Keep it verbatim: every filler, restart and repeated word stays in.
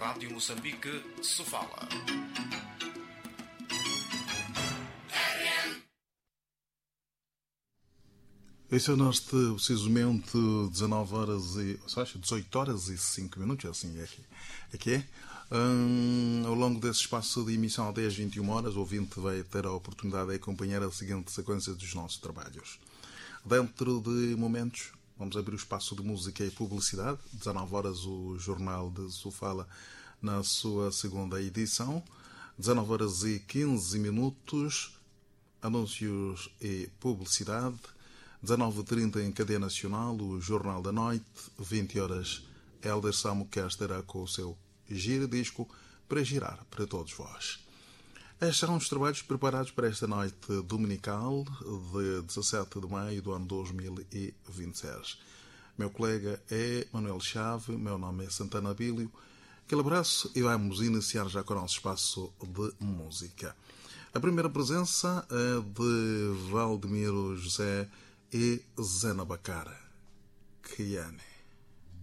Rádio Moçambique, Sofala. Esse é neste precisamente dezanove horas e, ou seja, dezoito horas e cinco minutos, assim é que é. Que é. Hum, ao longo desse espaço de emissão até às vinte e uma horas, o ouvinte vai ter a oportunidade de acompanhar a seguinte sequência dos nossos trabalhos. Dentro de momentos, vamos abrir o espaço de música e publicidade. dezanove horas, o Jornal de Sofala na sua segunda edição. dezanove horas e quinze minutos, anúncios e publicidade. dezanove e trinta em cadeia nacional, o Jornal da Noite. vinte horas, Helder Samuquer estará com o seu gira-disco para girar para todos vós. Estes são os trabalhos preparados para esta noite dominical de dezassete de maio do ano dois mil e vinte e seis. Meu colega é Manuel Chave, meu nome é Santana Bílio. Aquele abraço e vamos iniciar já com o nosso espaço de música. A primeira presença é de Valdemiro José e Zena Bacara. Kiane.